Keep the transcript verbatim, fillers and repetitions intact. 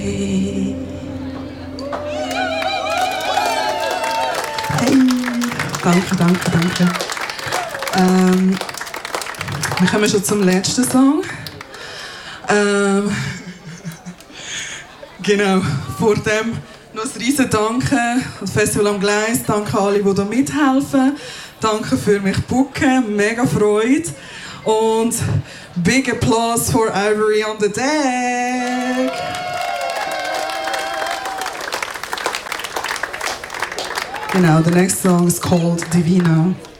Hey. Hey. Danke, danke, danke. Ähm, wir kommen schon zum letzten Song. Ähm, genau, vor dem noch ein riesen Danke an das Festival am Gleis. Danke an alle, die hier mithelfen. Danke für mich booken, mega Freude. Und big applause for Ivory on the deck. Genau, the next song is called Divino.